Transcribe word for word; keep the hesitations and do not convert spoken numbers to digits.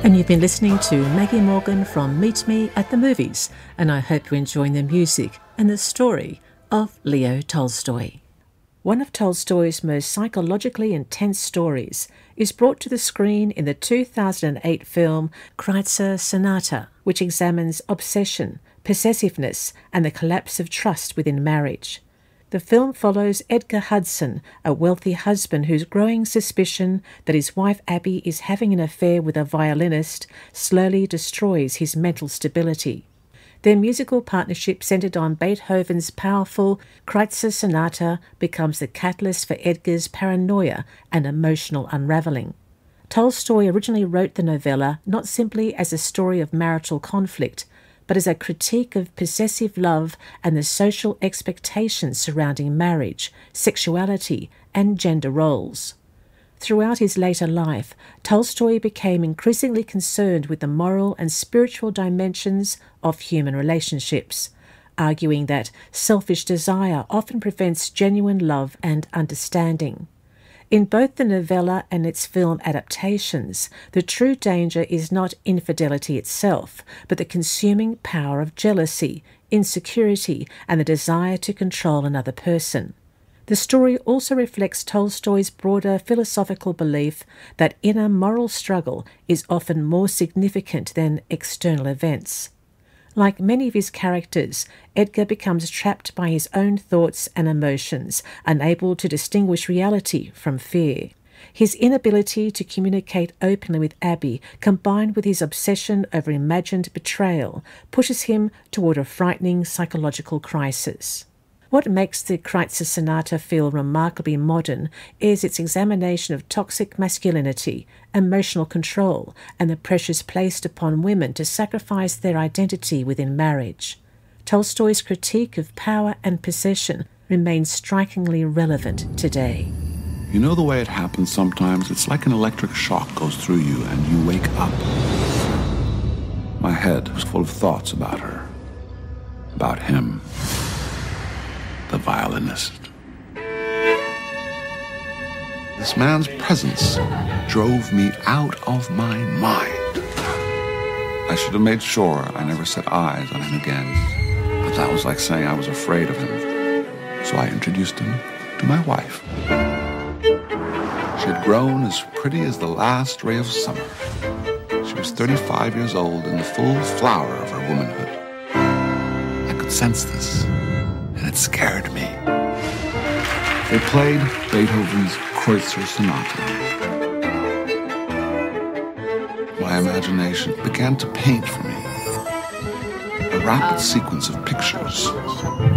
And you've been listening to Maggie Morgan from Meet Me at the Movies, and I hope you're enjoying the music and the story of Leo Tolstoy. One of Tolstoy's most psychologically intense stories is brought to the screen in the two thousand eight film Kreutzer Sonata, which examines obsession, possessiveness, and the collapse of trust within marriage. The film follows Edgar Hudson, a wealthy husband whose growing suspicion that his wife Abby is having an affair with a violinist slowly destroys his mental stability. Their musical partnership, centred on Beethoven's powerful Kreutzer Sonata, becomes the catalyst for Edgar's paranoia and emotional unravelling. Tolstoy originally wrote the novella not simply as a story of marital conflict, but as a critique of possessive love and the social expectations surrounding marriage, sexuality, and gender roles. Throughout his later life, Tolstoy became increasingly concerned with the moral and spiritual dimensions of human relationships, arguing that selfish desire often prevents genuine love and understanding. In both the novella and its film adaptations, the true danger is not infidelity itself, but the consuming power of jealousy, insecurity, and the desire to control another person. The story also reflects Tolstoy's broader philosophical belief that inner moral struggle is often more significant than external events. Like many of his characters, Edgar becomes trapped by his own thoughts and emotions, unable to distinguish reality from fear. His inability to communicate openly with Abby, combined with his obsession over imagined betrayal, pushes him toward a frightening psychological crisis. What makes the Kreutzer Sonata feel remarkably modern is its examination of toxic masculinity, emotional control, and the pressures placed upon women to sacrifice their identity within marriage. Tolstoy's critique of power and possession remains strikingly relevant today. You know the way it happens sometimes? It's like an electric shock goes through you and you wake up. My head was full of thoughts about her, about him. The violinist. This man's presence drove me out of my mind. I should have made sure I never set eyes on him again. But that was like saying I was afraid of him. So I introduced him to my wife. She had grown as pretty as the last ray of summer. She was thirty-five years old in the full flower of her womanhood. I could sense this. And it scared me. They played Beethoven's Kreutzer Sonata. My imagination began to paint for me a rapid sequence of pictures